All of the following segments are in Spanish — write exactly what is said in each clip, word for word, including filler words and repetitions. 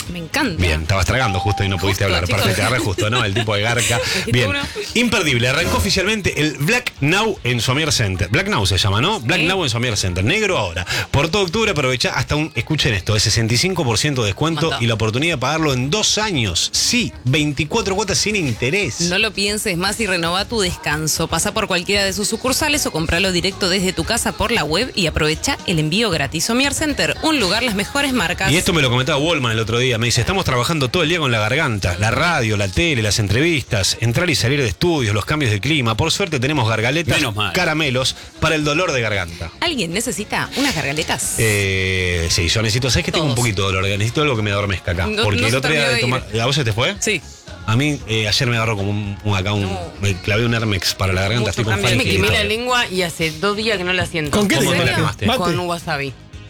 Me encanta. Bien, estabas tragando justo y no pudiste Justo, hablar. chicos. Perfecto, agarré justo, ¿no? El tipo de garca. Bien. uno. Imperdible. Arrancó oficialmente el Black Now en Somier Center. Black Now se llama, ¿no? Black Sí. Now en Somier Center. Negro ahora. Por todo octubre aprovecha hasta un, escuchen esto, de sesenta y cinco por ciento de descuento Montón. y la oportunidad de pagarlo en dos años. Sí, veinticuatro cuotas sin interés. No lo pienses más y renova tu descanso. Pasa por cualquiera de sus sucursales o compralo directo desde tu casa por la web y aprovecha el envío gratis. Somier Center, un lugar, las mejores marcas. Y esto me lo comentaba Wallman el otro día. Me dice, estamos trabajando todo el día con la garganta. La radio, la tele, las entrevistas, entrar y salir de estudios, los cambios de clima. Por suerte tenemos gargaletas, Menos mal. caramelos para el dolor de garganta. ¿Alguien necesita unas gargaletas? Eh, sí, yo necesito, ¿sabes que tengo un Todos. poquito de dolor? Necesito algo que me adormezca acá. No- Porque no el se otro día terminó de de tomar. ir. ¿A vos se te fue? Sí. A mí eh, ayer me agarró como un, un acá, un, No. me clavé un Hermex para la garganta, Mucho estoy con cambio. Yo me faringitis. quemé la lengua y hace dos días que no la siento. ¿Con qué ¿Cómo te te la quemaste? quemaste? Con Mate. wasabi.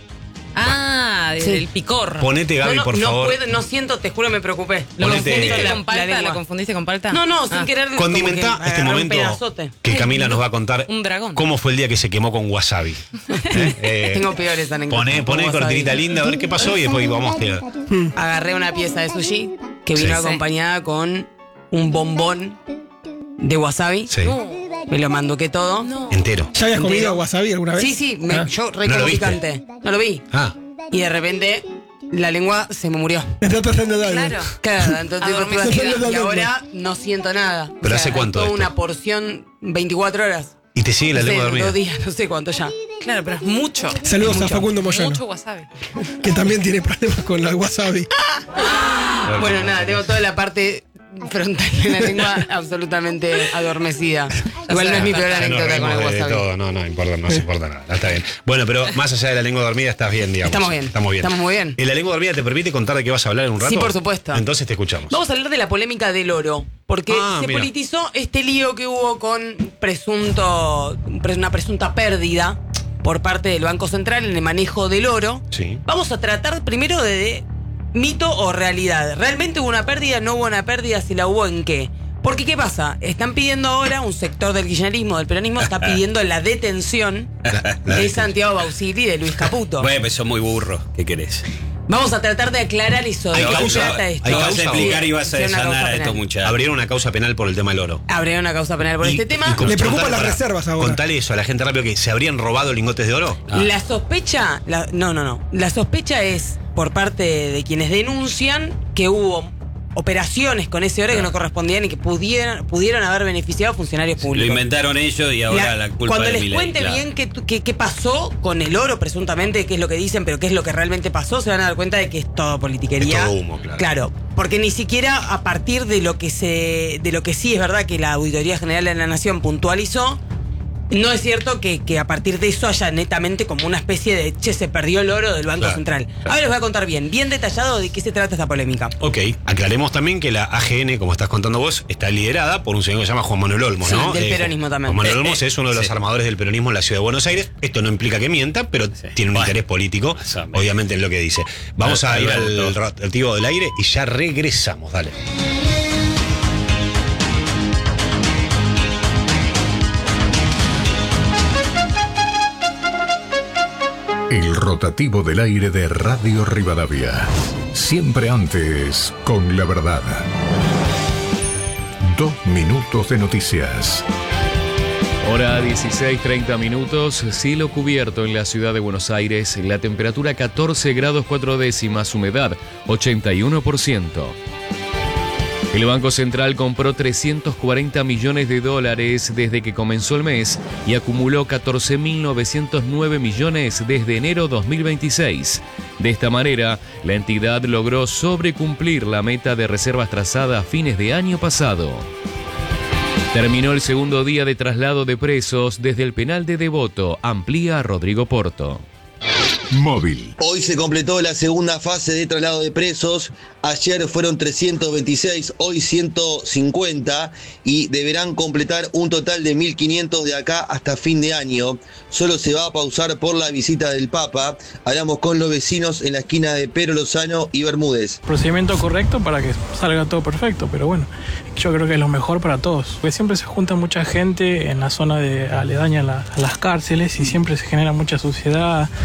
Ah, desde Sí. el picor. Ponete, Gaby, no, no, por no favor. puedo, no siento, te juro, me preocupé. ¿Lo Ponete- confundiste La- con la palta? lengua. ¿La confundiste con palta? No, no, sin Ah. querer. como Condimenta que este agarré momento un pedazote. que Camila nos va a contar Un dragón. cómo fue el día que se quemó con wasabi. ¿Eh? Eh, Tengo peores anécdotas. Poné, con poné wasabi. cortinita linda, a ver qué pasó y después vamos a tirar. Agarré una pieza de sushi que vino Sí. acompañada con un bombón de wasabi. Sí, Me lo manduqué todo. No. entero. ¿Ya habías comido Entero. wasabi alguna vez? Sí, sí, me- Ah. yo re ¿No lo como viste? picante. No lo vi. Ah, Y de repente la lengua se me murió. Me está tratando de Claro. Claro, entonces Adormecida. estuve así, y ahora no siento nada. ¿Pero hace cuánto Toda esto? una porción veinticuatro horas. y te sigue la No sé, lengua dormida. dos días, no sé cuánto ya. Claro, pero es mucho. Saludos a Facundo Moyano, Mucho wasabi. que también tiene problemas con la wasabi. Bueno, nada, tengo toda la parte frontal de la lengua absolutamente adormecida. Igual no es mi peor Ya nos anécdota con el reímos de wasabi. todo, no, no importa, no se importa nada, está bien. Bueno, pero más allá de la lengua dormida estás bien, digamos. Estamos bien. Estamos bien. Estamos muy bien. ¿Y la lengua dormida te permite contar de qué vas a hablar en un rato? Sí, por supuesto. Entonces te escuchamos. Vamos a hablar de la polémica del oro, porque Ah, se mira. politizó este lío que hubo con presunto, una presunta pérdida por parte del Banco Central en el manejo del oro. Sí. Vamos a tratar primero de mito o realidad. ¿Realmente hubo una pérdida? ¿No hubo una pérdida? ¿Si la hubo en qué? Porque, ¿qué pasa? Están pidiendo ahora, un sector del kirchnerismo, del peronismo, está pidiendo la detención la de Santiago Bausili y de Luis Caputo. Bueno, pues son muy burros. ¿Qué querés? Vamos a tratar de aclarar eso. Hay ¿De qué causa, se trata esto? hay Lo vas causa a explicar o- y vas a Sí, una desanar causa a estos penal. muchachos. Abrieron una causa penal por el tema del oro. Habría una causa penal por Y- este tema. y con- Le preocupan contale, las pará, reservas ahora. Contale eso a la gente rápido, que se habrían robado lingotes de oro. Ah. La sospecha, la- no, no, no. La sospecha es por parte de quienes denuncian que hubo operaciones con ese oro que no correspondían y que pudieran, pudieron haber beneficiado a funcionarios Lo públicos. inventaron ellos y ahora la, La- culpa cuando de les Milei, cuente claro. bien qué, qué- qué pasó con el oro, presuntamente, qué es lo que dicen, pero qué es lo que realmente pasó, se van a dar cuenta de que es todo politiquería. Es todo humo, claro. Claro, porque ni siquiera a partir de lo que se, de lo que sí es verdad que la Auditoría General de la Nación puntualizó, no es cierto que, que a partir de eso haya netamente como una especie de, che, se perdió el oro del Banco Claro, Central. claro. Ahora les voy a contar bien, bien detallado de qué se trata esta polémica. Ok, aclaremos también que la A G N, como estás contando vos, está liderada por un señor que se llama Juan Manuel Olmos, Sí, ¿no? del peronismo también. Juan Manuel Eh, Olmos eh, es uno de los sí. armadores del peronismo en la ciudad de Buenos Aires. Esto no implica que mienta, pero Sí. tiene un Bueno. interés político, Más o menos. obviamente, en lo que dice. Vamos a Al- ir al Alberto. rotativo del aire y ya regresamos, dale. El rotativo del aire de Radio Rivadavia. Siempre antes, con la verdad. Dos minutos de noticias. Hora dieciséis treinta minutos, cielo cubierto en la ciudad de Buenos Aires, la temperatura catorce grados cuatro décimas, humedad ochenta y uno por ciento. El Banco Central compró trescientos cuarenta millones de dólares desde que comenzó el mes y acumuló catorce mil novecientos nueve millones desde enero dos mil veintiséis. De esta manera, la entidad logró sobrecumplir la meta de reservas trazada a fines de año pasado. Terminó el segundo día de traslado de presos desde el penal de Devoto, amplía Rodrigo Porto. Móvil. Hoy se completó la segunda fase de traslado de presos. Ayer fueron trescientos veintiséis, hoy ciento cincuenta y deberán completar un total de mil quinientos de acá hasta fin de año. Solo se va a pausar por la visita del Papa. Hablamos con los vecinos en la esquina de Pedro Lozano y Bermúdez. Procedimiento correcto para que salga todo perfecto, pero bueno, yo creo que es lo mejor para todos. Porque siempre se junta mucha gente en la zona de aledaña a, la- a las cárceles y siempre se genera mucha suciedad.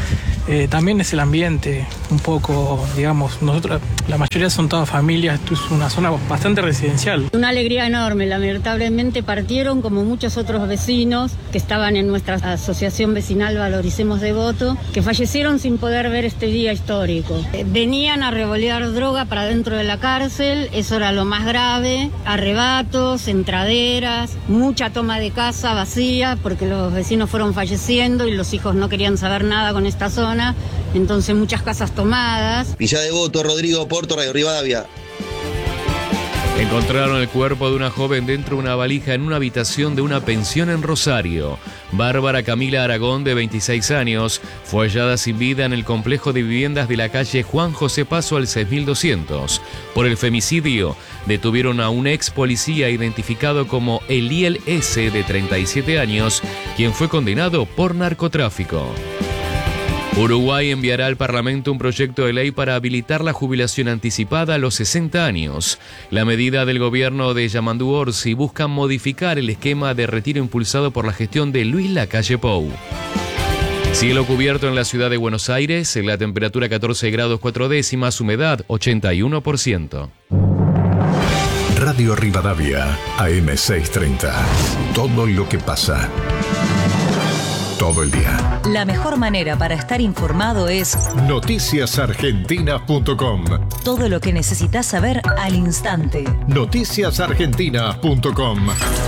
Eh, también es el ambiente, un poco, digamos, nosotros, la mayoría son todas familias, esto es una zona bastante residencial. Una alegría enorme, lamentablemente partieron como muchos otros vecinos que estaban en nuestra asociación vecinal Valoricemos Devoto, que fallecieron sin poder ver este día histórico. Eh, venían a revolear droga para dentro de la cárcel, eso era lo más grave, arrebatos, entraderas, mucha toma de casa vacía porque los vecinos fueron falleciendo y los hijos no querían saber nada con esta zona. Entonces muchas casas tomadas. Villa Devoto, Rodrigo Porto, Radio Rivadavia. Encontraron el cuerpo de una joven dentro de una valija en una habitación de una pensión en Rosario. Bárbara Camila Aragón, de veintiséis años, fue hallada sin vida en el complejo de viviendas de la calle Juan José Paso al seis mil doscientos. Por el femicidio, detuvieron a un ex policía identificado como Eliel S., de treinta y siete años, quien fue condenado por narcotráfico. Uruguay enviará al Parlamento un proyecto de ley para habilitar la jubilación anticipada a los sesenta años. La medida del gobierno de Yamandú Orsi busca modificar el esquema de retiro impulsado por la gestión de Luis Lacalle Pou. Cielo cubierto en la ciudad de Buenos Aires, la temperatura catorce grados cuatro décimas, humedad ochenta y uno por ciento. Radio Rivadavia, A M seiscientos treinta. Todo lo que pasa. Todo el día. La mejor manera para estar informado es noticias argentinas punto com. Todo lo que necesitas saber al instante. noticias argentinas punto com.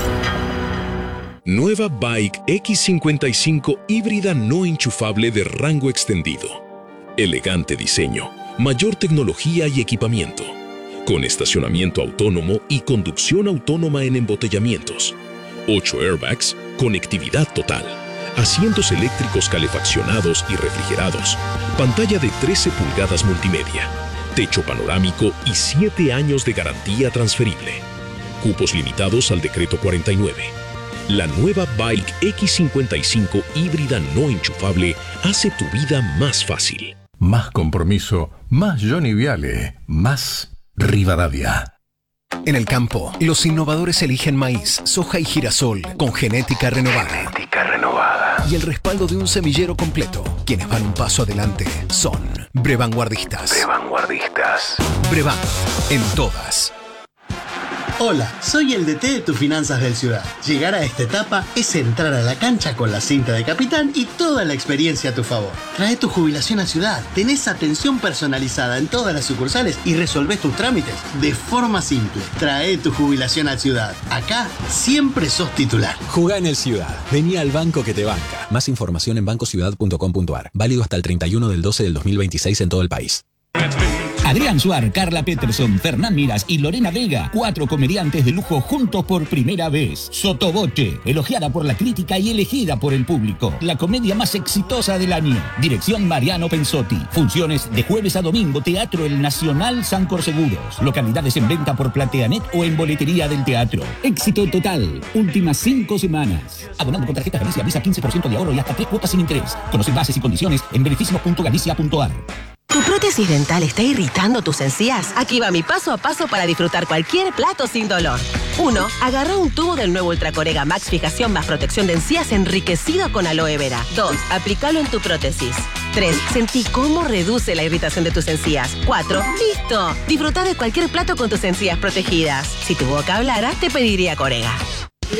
Nueva Bike X cincuenta y cinco híbrida no enchufable de rango extendido. Elegante diseño, mayor tecnología y equipamiento. Con estacionamiento autónomo y conducción autónoma en embotellamientos. ocho airbags, conectividad total. Asientos eléctricos calefaccionados y refrigerados, pantalla de trece pulgadas multimedia, techo panorámico y siete años de garantía transferible. Cupos limitados al decreto cuarenta y nueve. La nueva Bike X cincuenta y cinco híbrida no enchufable hace tu vida más fácil. Más compromiso, más Johnny Viale, más Rivadavia. En el campo, los innovadores eligen maíz, soja y girasol con genética renovada. Genética renovada. Y el respaldo de un semillero completo. Quienes van un paso adelante son Brevanguardistas. Brevanguardistas. Brevan, en todas. Hola, soy el D T de tus finanzas del Ciudad. Llegar a esta etapa es entrar a la cancha con la cinta de capitán y toda la experiencia a tu favor. Trae tu jubilación a Ciudad, tenés atención personalizada en todas las sucursales y resolvés tus trámites de forma simple. Trae tu jubilación a Ciudad. Acá siempre sos titular. Jugá en el Ciudad. Vení al banco que te banca. Más información en banco ciudad punto com punto a r. Válido hasta el treinta y uno del doce del dos mil veintiséis en todo el país. Adrián Suar, Carla Peterson, Fernán Miras y Lorena Vega, cuatro comediantes de lujo juntos por primera vez. Sotoboche, elogiada por la crítica y elegida por el público. La comedia más exitosa del año. Dirección Mariano Pensotti. Funciones de jueves a domingo, Teatro El Nacional Sancor Seguros. Localidades en venta por Plateanet o en boletería del teatro. Éxito total. Últimas cinco semanas. Abonando con tarjeta Galicia, Visa quince por ciento de ahorro y hasta tres cuotas sin interés. Conoce bases y condiciones en beneficios punto galicia punto a r. ¿Tu prótesis dental está irritando tus encías? Aquí va mi paso a paso para disfrutar cualquier plato sin dolor. uno. Agarra un tubo del nuevo Ultracorega Max Fijación más protección de encías enriquecido con aloe vera. dos. Aplícalo en tu prótesis. tres. Sentí cómo reduce la irritación de tus encías. cuatro. ¡Listo! Disfruta de cualquier plato con tus encías protegidas. Si tu boca hablara, te pediría Corega.